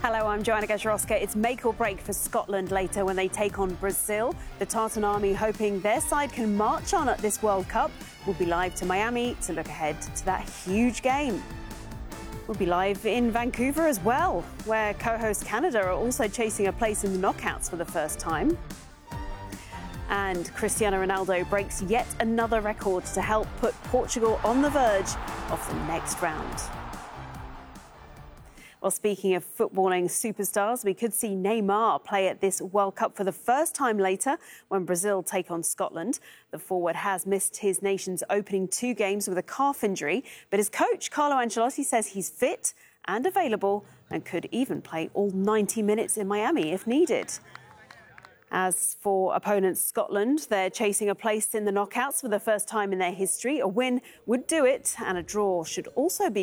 Hello, I'm Joanna Gajarowska. It's make or break for Scotland later when they take on Brazil. The Tartan Army hoping their side can march on at this World Cup. We'll be live to Miami to look ahead to that huge game. We'll be live in Vancouver as well, where co-host Canada are also chasing a place in the knockouts for the first time. And Cristiano Ronaldo breaks yet another record to help put Portugal on the verge of the next round. Well, speaking of footballing superstars, we could see Neymar play at this World Cup for the first time later when Brazil take on Scotland. The forward has missed his nation's opening 2 games with a calf injury, but his coach, Carlo Ancelotti, says he's fit and available and could even play all 90 minutes in Miami if needed. As for opponents Scotland, they're chasing a place in the knockouts for the first time in their history. A win would do it, and a draw should also be